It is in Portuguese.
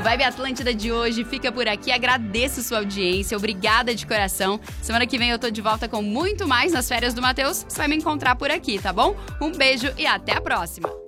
Vibe Atlântida de hoje fica por aqui. Agradeço sua audiência. Obrigada de coração. Semana que vem eu tô de volta com muito mais nas férias do Matheus. Você vai me encontrar por aqui, tá bom? Um beijo e até a próxima.